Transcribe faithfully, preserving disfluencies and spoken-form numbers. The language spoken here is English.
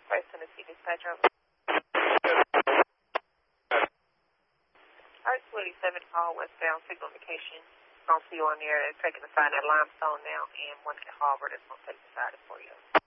West Tennessee Dispatcher. Alright, two eighty-seven, call westbound signal indication. Don't see you on there. They're taking the side of that limestone now, and one at Harvard is going to take the side for you.